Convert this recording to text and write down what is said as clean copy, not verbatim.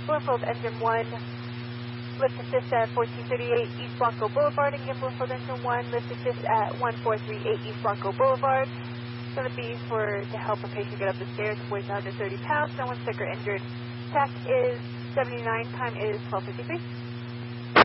Bloomfield Engine 1, lift assist at 1438 East Blanco Boulevard. Again, Bloomfield Engine 1, lift assist at 1438 East Blanco Boulevard. It's going to be to help a patient get up the stairs. The boy's 130 pounds. No one's sick or injured. TAC is 79. Time is 12:53.